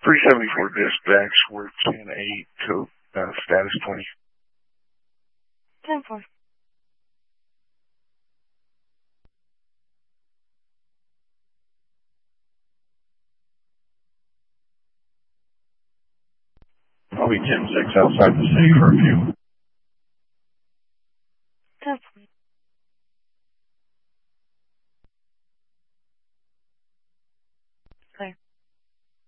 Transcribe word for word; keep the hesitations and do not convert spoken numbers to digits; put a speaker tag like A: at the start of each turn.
A: three seventy-four dispatch, we're ten eight, code, uh, status twenty.
B: ten four.
A: I'll be ten six outside the city for a few.